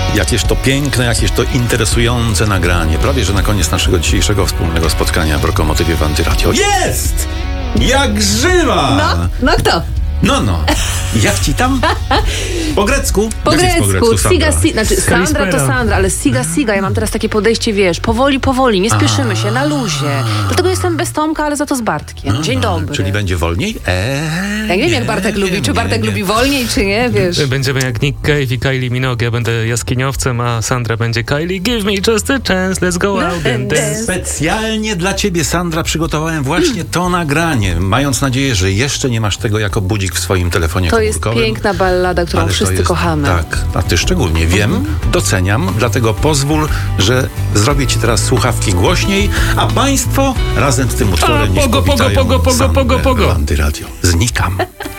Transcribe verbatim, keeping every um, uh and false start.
Jakież to piękne, jakież to interesujące nagranie. Prawie, że na koniec naszego dzisiejszego wspólnego spotkania w Rokomotywie w Antyradio. Jest! Jak żywa! No, no kto? No, no. Jak ci tam? Po grecku? Po Jak jest grecku. Siga, Sandra? si, znaczy Sandra to Sandra, ale Siga, Siga. Ja mam teraz takie podejście, wiesz, powoli, powoli, nie spieszymy się, na luzie. Dlatego jestem bez Tomka, ale za to z Bartkiem. Dzień dobry. Czyli będzie wolniej? Eee, Ja nie wiem, jak Bartek nie lubi. wiem, Czy Bartek nie, lubi nie. wolniej, czy nie, wiesz. Będziemy jak Nick Cave i Kylie Minogue. Ja będę jaskiniowcem, a Sandra będzie Kylie. Give me just a chance, let's go out and dance. Specjalnie dla ciebie, Sandra, przygotowałem właśnie to nagranie, mając nadzieję, że jeszcze nie masz tego jako budzik w swoim telefonie To jest komórkowym. piękna ballada, którą Ale to wszyscy jest, kochamy. Tak, a ty szczególnie. Wiem, Mhm. doceniam, dlatego pozwól, że zrobię ci teraz słuchawki głośniej, a państwo razem z tym utworem A, niech pogo, pogo, powitają pogo, pogo, Sandrę pogo, pogo. w Antyradio. Znikam.